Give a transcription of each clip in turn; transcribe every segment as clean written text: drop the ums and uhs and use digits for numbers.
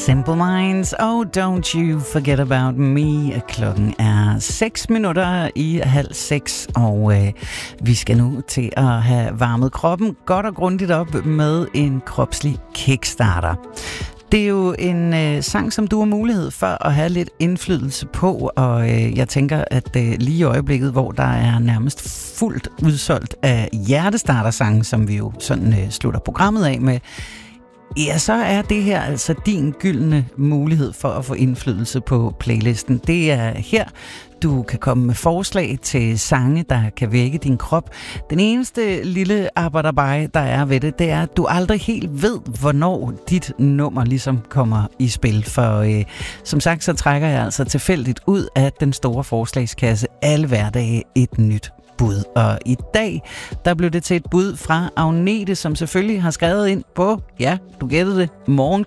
Simple Minds og Don't You Forget About Me. Klokken er 6:05, og vi skal nu til at have varmet kroppen godt og grundigt op med en kropslig kickstarter. Det er jo en sang, som du har mulighed for at have lidt indflydelse på, og jeg tænker, at lige i øjeblikket, hvor der er nærmest fuldt udsolgt af hjertestartersange, som vi jo sådan slutter programmet af med, ja, så er det her altså din gyldne mulighed for at få indflydelse på playlisten. Det er her, du kan komme med forslag til sange, der kan vække din krop. Den eneste lille arbejderbej, der er ved det, det er, at du aldrig helt ved, hvornår dit nummer ligesom kommer i spil. For som sagt, så trækker jeg altså tilfældigt ud af den store forslagskasse alle hverdage et nyt bud. Og i dag, der blev det til et bud fra Agnete, som selvfølgelig har skrevet ind på, ja, du gættede det,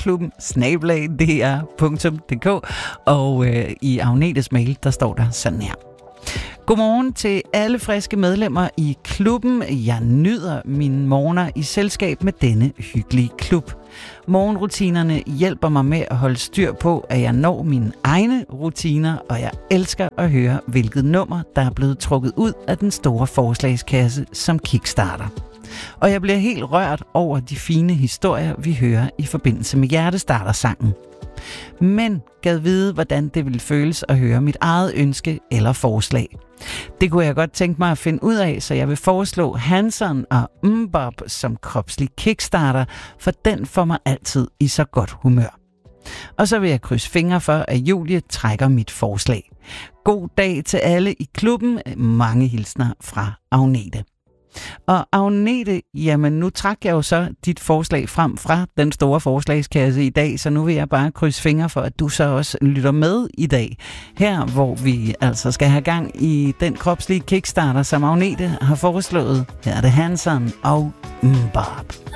morgenklubben@dr.dk, og i Agnetes mail, der står der sådan her. Godmorgen til alle friske medlemmer i klubben. Jeg nyder mine morgener i selskab med denne hyggelige klub. Morgenrutinerne hjælper mig med at holde styr på, at jeg når mine egne rutiner, og jeg elsker at høre, hvilket nummer, der er blevet trukket ud af den store forslagskasse som kickstarter. Og jeg bliver helt rørt over de fine historier, vi hører i forbindelse med hjertestartersangen. Men gad vide, hvordan det ville føles at høre mit eget ønske eller forslag. Det kunne jeg godt tænke mig at finde ud af, så jeg vil foreslå Hanson og Mbop som kropslig kickstarter, for den får mig altid i så godt humør. Og så vil jeg krydse fingre for, at Julie trækker mit forslag. God dag til alle i klubben. Mange hilsner fra Agnete. Og Agnete, jamen nu trak jeg jo så dit forslag frem fra den store forslagskasse i dag, så nu vil jeg bare krydse fingre for, at du så også lytter med i dag. Her, hvor vi altså skal have gang i den kropslige kickstarter, som Agnete har foreslået. Her er det Hanson og Mbop.